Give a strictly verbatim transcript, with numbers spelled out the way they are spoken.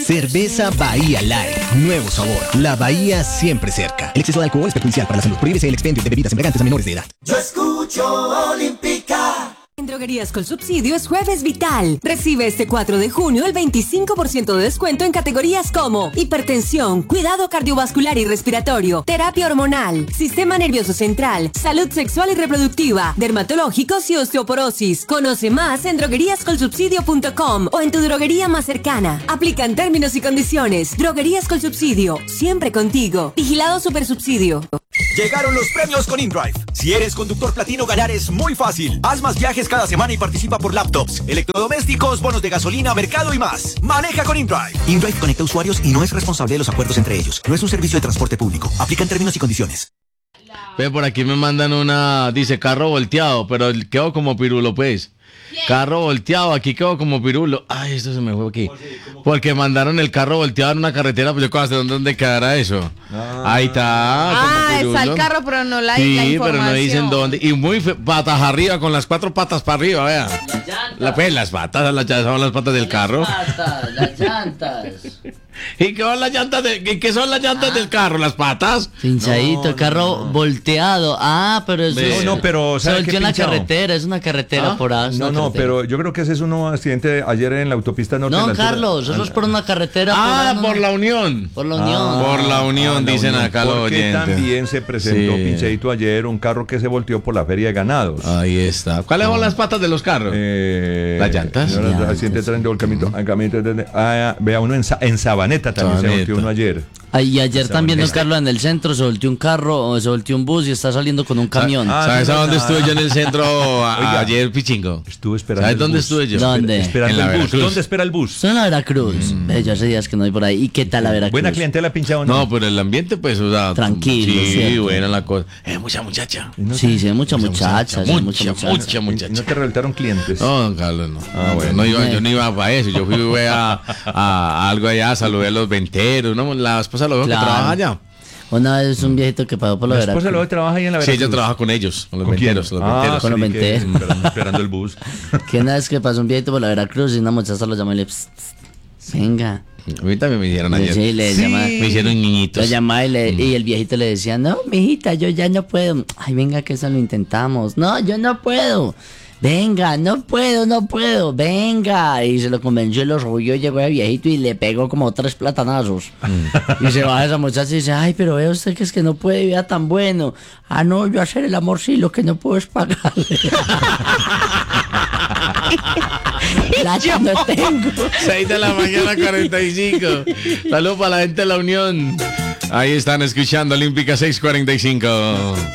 Cerveza Bahía Light, nuevo sabor. La Bahía siempre cerca. El exceso de alcohol es perjudicial para la salud. Prohíbese el expendio de bebidas embriagantes a menores de edad. Yo escucho Olímpica. En Droguerías con Subsidio es Jueves Vital. Recibe este cuatro de junio el veinticinco por ciento de descuento en categorías como hipertensión, cuidado cardiovascular y respiratorio, terapia hormonal, sistema nervioso central, salud sexual y reproductiva, dermatológicos y osteoporosis. Conoce más en droguerías col subsidio punto com o en tu droguería más cercana. Aplican términos y condiciones. Droguerías con Subsidio, siempre contigo. Vigilado Supersubsidio. Llegaron los premios con InDrive. Si eres conductor platino, ganar es muy fácil. Haz más viajes cada semana y participa por laptops, electrodomésticos, bonos de gasolina, mercado y más. Maneja con InDrive. InDrive conecta usuarios y no es responsable de los acuerdos entre ellos. No es un servicio de transporte público. Aplican términos y condiciones. Ve, por aquí me mandan una, dice carro volteado, pero quedó como pirulo, pues. Carro volteado, aquí quedó como pirulo. Ay, esto se me fue aquí. Porque mandaron el carro volteado en una carretera, pues yo no sé dónde, dónde quedará eso. Ah, ahí está. Ah, está el carro, pero no la, sí, la información. Sí, pero no dicen dónde. Y muy fe, patas arriba, con las cuatro patas para arriba, vea. La, pues, las patas, las, son las patas del carro. Las patas, las llantas. ¿Y qué son las llantas, de, ¿y qué son las llantas ah. del carro? ¿Las patas? Pinchadito, no, carro no. volteado. Ah, pero eso es... No, no, pero... Se volteó en la carretera, es una carretera ¿Ah? por ahí. No, no, carretera. pero yo creo que ese es un accidente ayer en la autopista norte. No, Carlos, eso es por una carretera. Ah, por, por la Unión. Por la Unión. Ah, por la Unión, ah, la dicen Unión. Acá los oyentes. Porque también se presentó, sí. Pinchadito, ayer un carro que se volteó por la feria de ganados. Ahí está. ¿Cuáles son las patas de los carros? Eh, las llantas. El accidente de tren de volcamiento. Ah, vea, uno en, en Sabaneta también Sabaneta. se volteó uno ayer. Ah, y ayer también, don Carlos, en el centro se volteó un carro, se volteó un bus y está saliendo con un camión. Ah, ¿Sabes a dónde estuve yo en el centro a, Oiga, ayer, Pichingo? Estuve esperando. ¿Sabes dónde bus. estuve yo? ¿Dónde? Esperando el bus. ¿Dónde espera el bus? En la Veracruz. Mm. Eh, yo hace días que no voy por ahí. ¿Y qué tal la Veracruz? Buena clientela, pinchado, ¿no? No, pero el ambiente, pues, o sea, tranquilo. Sí, ¿cierto? buena la cosa. Eh, mucha muchacha. No sí, sí, mucha, mucha muchacha. Mucha, mucha, mucha, mucha muchacha. ¿No te reventaron clientes? No, don Carlos, no. Ah, bueno. No iba, yo no iba para eso. Yo fui a, a, a algo allá, saludé a los venteros, ¿no? La esposa lo veo claro. que trabaja allá. Una vez un viejito que pagó por la Veracruz. ¿La esposa lo trabaja ahí en la Veracruz? Sí, ella trabaja con ellos, con los ¿Con venteros. Los ah, venteros. Con los venteros. Esperando, esperando el bus. Que una vez que pasó un viejito por la Veracruz y una muchacha lo llamó y le pss, pss, pss, venga. A mí también me hicieron ayer. Sí, le sí. llama, me hicieron niñitos. Lo llamaba y, le, mm. y el viejito le decía, no, mijita, yo ya no puedo. Ay, venga, que eso lo intentamos. No, yo no puedo. Venga, no puedo, no puedo, venga. Y se lo convenció y lo subió, llegó el viejito y le pegó como tres platanazos. Mm. Y se va esa muchacha y dice, ay, pero vea usted que es que no puede, vea tan bueno. Ah, no, yo hacer el amor sí, lo que no puedo es pagarle. Plata no tengo. seis de la mañana, cuarenta y cinco. Saludos para la gente de la Unión. Ahí están escuchando Olímpica seiscientos cuarenta y cinco.